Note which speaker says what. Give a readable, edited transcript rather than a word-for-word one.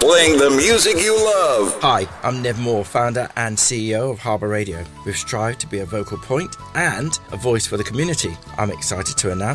Speaker 1: playing the music you love.
Speaker 2: Hi, I'm Nev Moore, founder and CEO of Harbour Radio. We've strived to be a vocal point and a voice for the community. I'm excited to announce